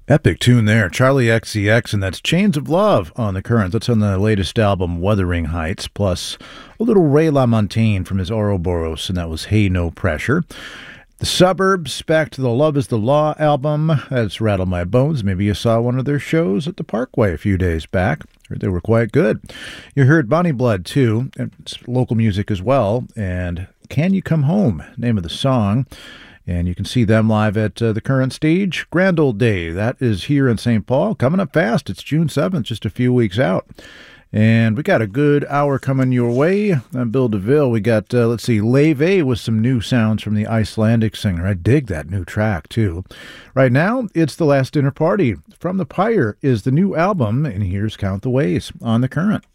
Epic tune there. Charlie XCX, and that's Chains of Love on the Currents. That's on the latest album, Wuthering Heights, plus a little Ray LaMontagne from his Ouroboros, and that was Hey No Pressure. The Suburbs, back to the Love is the Law album. That's Rattle My Bones. Maybe you saw one of their shows at the Parkway a few days back. Heard they were quite good. You heard Bonnie Blood, too. It's local music as well. And Can You Come Home, name of the song. And you can see them live at the Current Stage. Grand Old Day, that is here in St. Paul. Coming up fast. It's June 7th, just a few weeks out. And we got a good hour coming your way. I'm Bill DeVille. We got, Leve with some new sounds from the Icelandic singer. I dig that new track, too. Right now, it's The Last Dinner Party. From the Pyre is the new album, and here's Count the Ways on the Current.